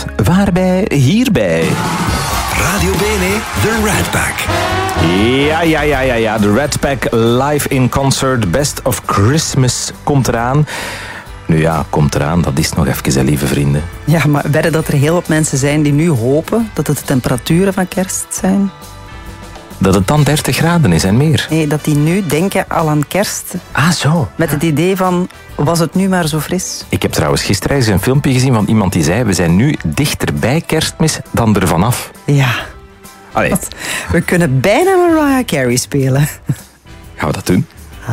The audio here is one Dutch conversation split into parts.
concert. Waarbij? Hierbij. Radio Bene, The Rat Pack. Ja. De Rat Pack live in concert. Best of Christmas komt eraan. Nu ja, komt eraan. Dat is nog even, hè, lieve vrienden. Ja, maar wedden dat er heel wat mensen zijn die nu hopen dat het de temperaturen van kerst zijn? Dat het dan 30 graden is en meer. Nee, dat die nu denken al aan kerst. Ah, zo. Met het idee van, was het nu maar zo fris? Ik heb trouwens gisteren eens een filmpje gezien van iemand die zei, we zijn nu dichter bij Kerstmis dan er vanaf. Ja. Allee, We kunnen bijna Mariah Carey spelen. gaan we dat doen?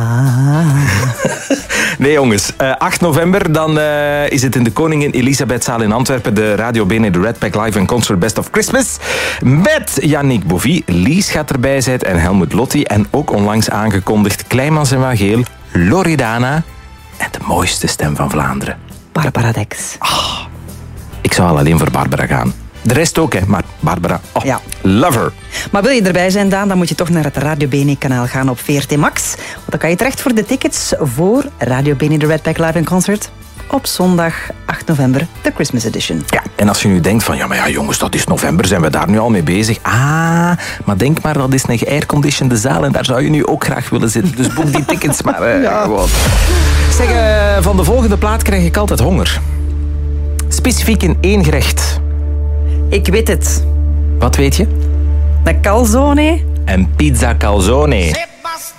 Nee jongens, 8 november dan is het in de Koningin Elisabethzaal in Antwerpen de Radio Bene de Rat Pack Live in Concert Best of Christmas met Yannick Bovie, Lies gaat erbij zijn en Helmut Lotti en ook onlangs aangekondigd Kleimans en Wageel, Loredana en de mooiste stem van Vlaanderen. Barbara Dex. Ik zou al alleen voor Barbara gaan. De rest ook, hè, maar Barbara, Ja. love her. Maar wil je erbij zijn, Daan, dan moet je toch naar het Radio Bene-kanaal gaan op VRT Max. Want dan kan je terecht voor de tickets voor Radio Bene de Rat Pack Live in Concert op zondag 8 november, de Christmas Edition. Ja, en als je nu denkt van, ja jongens, dat is november, zijn we daar nu al mee bezig? Maar denk maar, dat is een geairconditionede zaal en daar zou je nu ook graag willen zitten. Dus boek die tickets maar. Gewoon. Zeg, van de volgende plaat krijg ik altijd honger. Specifiek in 1 gerecht. Ik weet het. Wat weet je? Een calzone. Een pizza calzone.